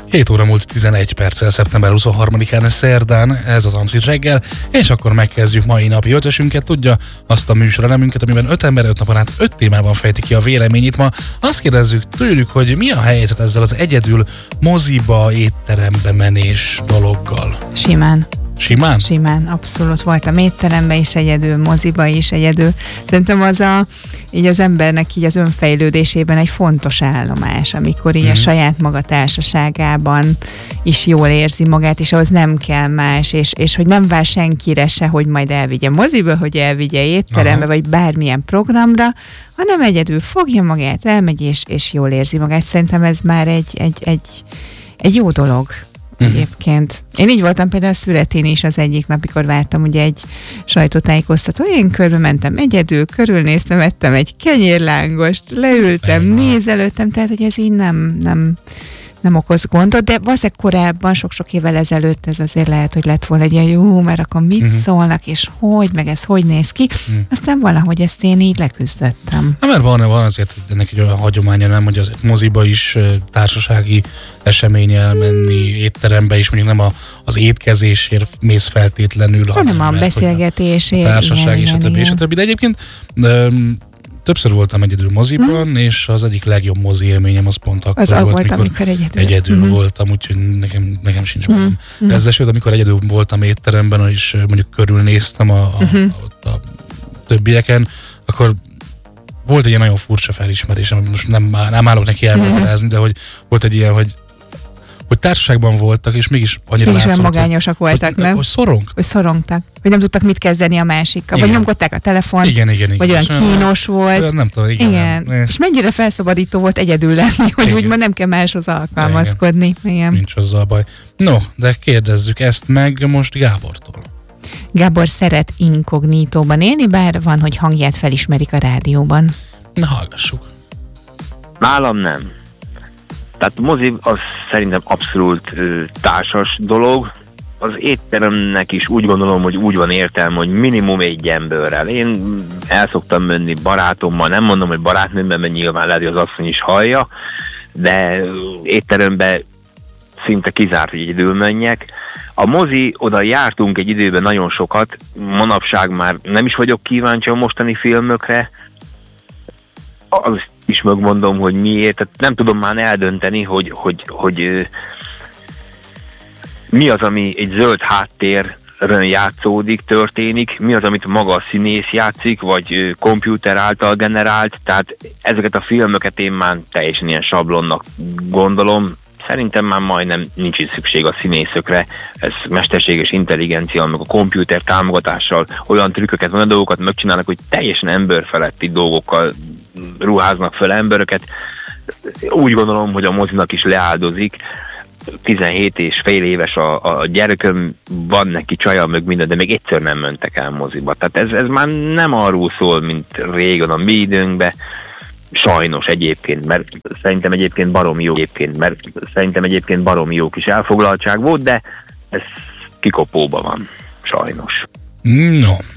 7 óra múlt 11 perccel szeptember 23-án szerdán, ez az Antrit reggel, és akkor megkezdjük mai napi ötösünket, tudja, azt a műsorolemünket, amiben 5 ember 5 napon át 5 témában fejti ki a véleményét. Ma azt kérdezzük tőlük, hogy mi a helyzet ezzel az egyedül moziba, étterembe menés dologgal. Simán. Simán? Simán, abszolút. Voltam étterembe is egyedül, moziba is egyedül. Szerintem az így az embernek így az önfejlődésében egy fontos állomás, amikor így a saját maga társaságában is jól érzi magát, és ahhoz nem kell más, és hogy nem vár senkire se, hogy majd elvigye moziba, hogy elvigye étterembe, vagy bármilyen programra, hanem egyedül fogja magát, elmegy, és jól érzi magát. Szerintem ez már egy jó dolog. Egyébként. Én így voltam például a születén is az egyik nap, amikor vártam ugye egy sajtótájékoztató. Én körbe mentem egyedül, körülnéztem, ettem egy kenyérlángost, leültem, nézelődtem, tehát hogy ez így nem okoz gondot, de valószínűleg korábban, sok-sok évvel ezelőtt ez azért lehet, hogy lett volna egy ilyen jó, mert akkor mit szólnak, és meg ez hogy néz ki. Aztán valahogy ezt én így leküzdöttem. Mert van azért ennek egy olyan hagyománya, nem, hogy az moziba is társasági esemény elmenni, étterembe is, mondjuk nem az étkezésért mész feltétlenül, hanem a beszélgetésért. A társaság és a többi. De egyébként többször voltam egyedül moziban, és az egyik legjobb mozi élményem az pont akkor volt, amikor egyedül voltam, úgyhogy nekem sincs magam. Ezzel sőt, amikor egyedül voltam étteremben, és mondjuk körülnéztem ott a többieken, akkor volt egy ilyen nagyon furcsa felismerésem, most nem állok neki elmagyarázni, de hogy volt egy ilyen, hogy társaságban voltak, és mégis annyira látszott, olyan magányosak voltak, nem? Hogy szorongtak. Hogy nem tudtak mit kezdeni a másikkal. Vagy nyomkodták a telefon. Igen. Vagy olyan kínos volt. Olyan, nem tudom, igen. És mennyire felszabadító volt egyedül lenni, hogy úgymond nem kell máshoz alkalmazkodni. Igen. Nincs azzal baj. No, de kérdezzük ezt meg most Gábortól. Gábor szeret inkognitóban élni, bár van, hogy hangját felismerik a rádióban. Na, hallgassuk. Nálam nem. Tehát a mozi az szerintem abszolút társas dolog. Az étteremnek is úgy gondolom, hogy úgy van értelme, hogy minimum egy emberrel. Én el szoktam menni barátommal, nem mondom, hogy barátnőmmel, mert nyilván lehet, hogy az asszony is hallja, de étterembe szinte kizárt, hogy egyedül menjek. A mozi, oda jártunk egy időben nagyon sokat, manapság már nem is vagyok kíváncsi a mostani filmökre, az is megmondom, hogy miért, tehát nem tudom már eldönteni, hogy mi az, ami egy zöld háttérön játszódik, történik, mi az, amit maga a színész játszik, vagy komputer által generált, tehát ezeket a filmöket én már teljesen ilyen sablonnak gondolom. Szerintem már majdnem nincs is szükség a színészökre, ez mesterséges intelligencia, meg a komputer támogatással olyan trükköket, olyan dolgokat megcsinálnak, hogy teljesen emberfeletti dolgokkal ruháznak fel embereket. Úgy gondolom, hogy a mozinak is leáldozik. 17 és fél éves a gyerekem, van neki csaja, meg minden, de még egyszer nem mentek el moziba. Tehát ez már nem arról szól, mint régen a mi időnkben. Sajnos egyébként, mert szerintem egyébként baromi jó kis elfoglaltság volt, de ez kikopóban van, sajnos. No,